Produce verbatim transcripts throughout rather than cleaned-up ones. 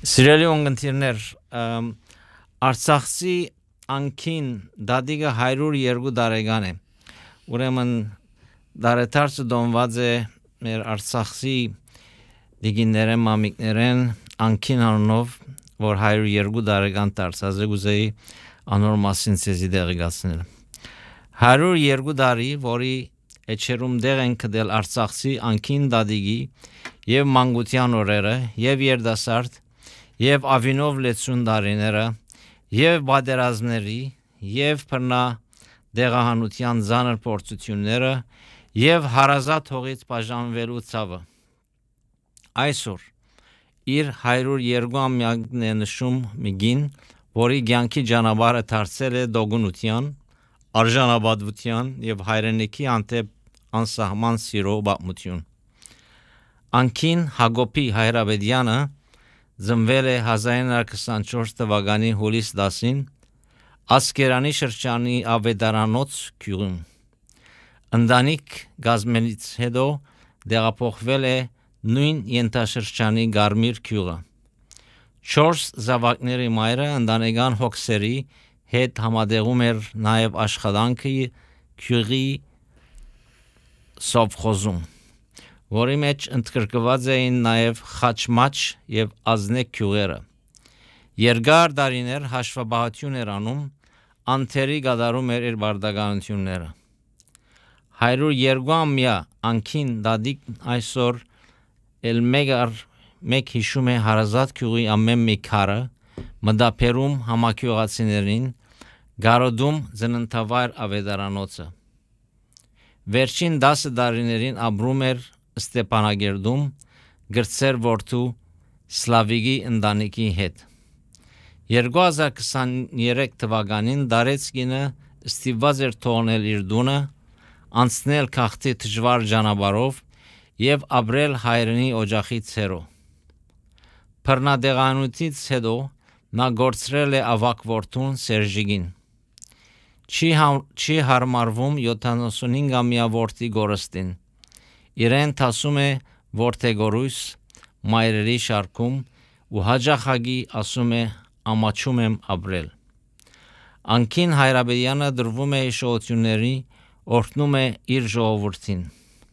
Սիրելի ունգընտիրներ, Արցախցի անքին դադիգը հարյուր երկու տարեկան է։ Ուրեմն դարեթարցը դոնված է մեր Արցախցի դիգիներեն, մամիկներեն անքին անունով, որ հարյուր երկու տարեկան դարձած է, գուզեի անոր մասին ցեզի դեղեցնել։ հարյուր երկու տարի, որի էջերում դեղ են կդել Արցախցի անքին դադիգի եւ մանկության օրերը եւ երդասարդ եւ ավինով լեցուն դարիները եւ բادرազմների եւ բռնա դեղահանության զանր փորձությունները եւ հարազատ հողից բաժանվելու ցավը այսօր իր հարյուր երկու ամյակն է նշում միգին, որի ցանկի ճանապարհը դարձել է դոգունության, արժանապատվության եւ հայրենիքի հանդեպ անսահման սիրո բացմություն։ Անքին Հակոբի Հայրաբեդյանը ծնվել է հազար ինը հարյուր քսանչորս թվականի հուլիս տասին Ասկերանի շրջանի Ավետարանոց գյուղում։ Ընտանիք գազմելից հետո դեղափոխվել է նույն ենթաշրջանի Գարմիր գյուղը։ Չորս զավակների մայրը ընտանեկան հոգսերի հետ համատեղում էր նաև աշխատանքի գյուղի սովխոզում, որի մեջ ընդգրկված էին նաև խաչմաչ եւ ազնեկ գյուղերը։ Երկար տարիներ հաշվապահություն էր անում, անթերի գդարում էր իր բարդականությունները։ հարյուր երկու ամյա անքին դադիկ այսօր էլ մեգար մեկ հիշում է հարազատ գյուղի ամեն մի քարը, մտապերում համակյուղացիներին, գարոդում ծննդավայր Ավետարանոցը։ Վերջին դասը տարիներին ապրում էր Ստեփանագերդում գրծեր որդու Սլավիկի ընտանիքի հետ։ երկու հազար քսաներեք թվականին Դարեցկինը ստիպված էր թողնել իր տունը, անցնել քաղցի դժվար ճանապարհով եւ ապրել հայրենի օջախից հեռու։ Բռնադեղանությունից հետո նա գործրել է ավակ որդուն Սերժիգին։ Չի, հա, չի հարմարվում յոթանասունհինգամյա որդի գորստին։ Իրեն տասում է որդեգորույս մայրերի շարքում ու հաջախագի ասում է ամաչում եմ ապրել։ Անքին Հայրաբեդյանը դրվում է հիշողությունների, օրհնում է իր ժողովրդին։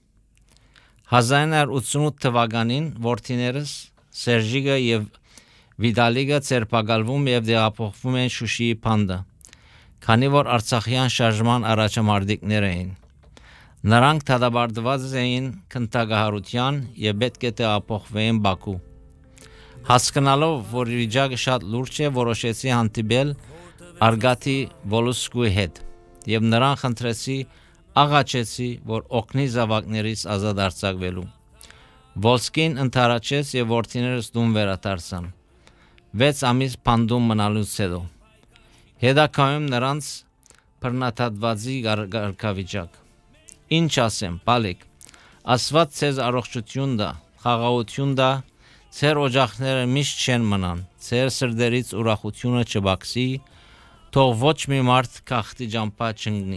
հազար ինը հարյուր ութսունութ թվականին որդիներս Սերժիգը եւ Վիտալիգը ցերպակալվում եւ դեղափոխվում են Շուշիի Փանդը, քանի որ Արցախյան շարժման առաջամարտիկներ էին։ Նրանք դատապարտված էին քննադատության եւ պետք է տեղափոխվեին Բաքու։ Հասկանալով, որ վիճակը շատ լուրջ է, որոշեցի հանդիպել Արգատի Վոլոսկուի հետ եւ նրան խնդրեցի, աղաչեցի, որ օգնի զավակներից ազատ արձակվելու։ Վոլսկին ընդառաջեց եւ որդիներս տուն վերադարձան։ վեց ամիս Փանդում մնալուց հետո։ Հետագայում նրանց բռնաթաթվածի գարկավիճակ։ Ինչ ասեմ, բալիկ, Աստված ցեզ առողջություն տա, խաղաղություն տա, ցեր օջախները միշտ չեն մնան, ցեր սրտերից ուրախությունը չբացի, թող ոչ մի մարդ քաղցի ճամփա չընկնի,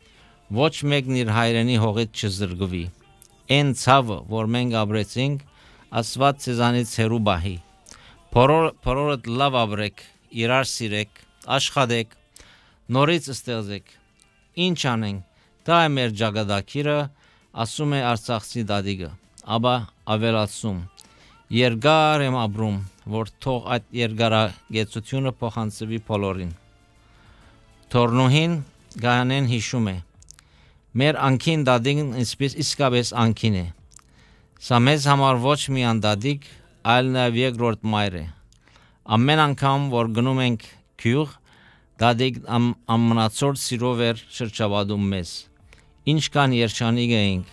ոչ մեկն իր հայրենի հողից չզրկվի։ Այն ցավը, որ մենք ապրեցինք, Աստված ցեզանից հեռու բահի։ Փորորդ լավ ապրեք, իրար սիրեք, աշխատեք, նորից ստեղծեք։ Ինչ անենք, դա է մեր ճակատագիրը, ասում է Արցախցի դադիգը, ապա ավելացում. երկար եմ ապրում, որ թող այդ երկարագեցությունը փոխանցվի բոլորին։ Թորնուհին Գայանեն հիշում է. մեր անքին դադիգն իսպես իսկապես անքին է։ Սա մեզ համար ոչ միայն դադիգ, այլ նաև երկրորդ մայր է։ Ամեն անգամ, որ գնում ենք գյուղ, դադիգ ամնացորդ սիրով էր շրջապատում մեզ։ Ինչքան երջանիկ էինք։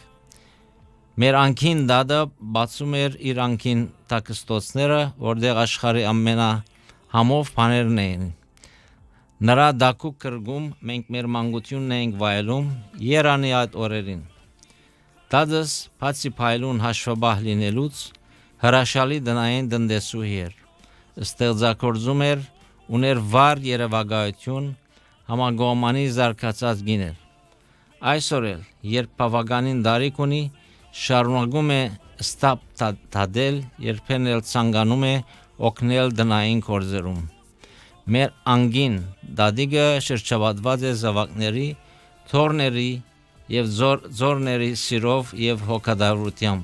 Մեր անքին դադը բացում էր իր անքին տակստոցները, որտեղ աշխարհի ամենահամով բաներն էին։ Նրա դակուկ կրգում մենք մեր մանկությունն էինք վայելում, երանի այդ օրերին։ Դադս բացի փայլուն հաշվաբահ լինելուց հրաշալի դնային տնտեսուհի էր։ Ստեղծագործում էր, ուներ վառ երևակայություն, համագոմանի զարգացած գիներ։ Այսօր էլ, երբ բավականին տարիք ունի, շարունակում է ստապ տադել, երբեմն էլ ցանկանում է օգնել դնային գործերում։ Մեր անգին դադիգը շրջապատված է զավակների, թորների և զոր, զորների սիրով և հոգադարությամբ։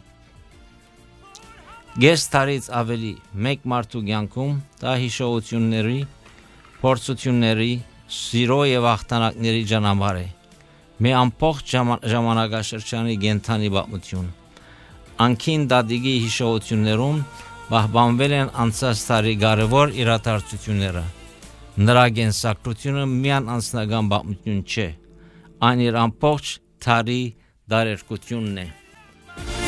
Կես տարից ավելի մեկ մարդու կյանքում դա հիշողությունների, փորձությունների, սիրո և հաղթանակների ճանապարհ է։ Մի ամբողջ ժամանակաշրջանի կենդանի պատմություն։ Անգին դադիգի հիշողություններում պահպանվել են անցած տարի կարևոր իրադարձությունները։ Նրա կենսագրությունը միայն անձնական պատմություն չէ, այն իր ամբողջ տարի դարերկությունն է։